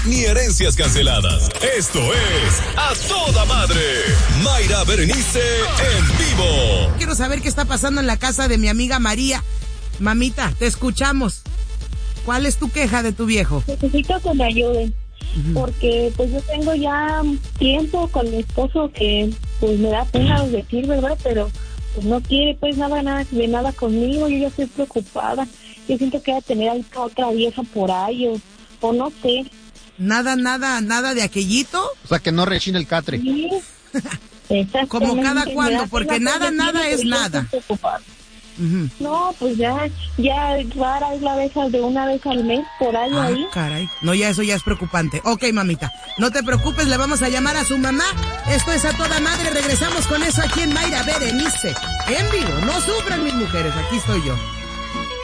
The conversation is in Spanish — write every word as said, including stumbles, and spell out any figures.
ni herencias canceladas. Esto es A Toda Madre. Mayra Berenice en vivo. Quiero saber qué está pasando en la casa de mi amiga María. Mamita, te escuchamos. ¿Cuál es tu queja de tu viejo? Necesito que me ayuden. Uh-huh. Porque pues yo tengo ya tiempo con mi esposo que pues me da pena decir, ¿verdad? Pero pues no quiere pues nada, nada de nada conmigo. Yo ya estoy preocupada. Yo siento que va a tener a otra vieja por ahí o, o no sé. Nada, nada, nada de aquellito. O sea, que no rechine el catre. Sí. Como cada cuando, porque nada, nada es nada. Uh-huh. No, pues ya, ya rara es la vez de una vez al mes por ahí ah, ahí. Caray, no, ya eso ya es preocupante. Ok, mamita, no te preocupes, le vamos a llamar a su mamá. Esto es A Toda Madre, regresamos con eso aquí en Mayra Berenice. En vivo, no sufran mis mujeres, aquí estoy yo.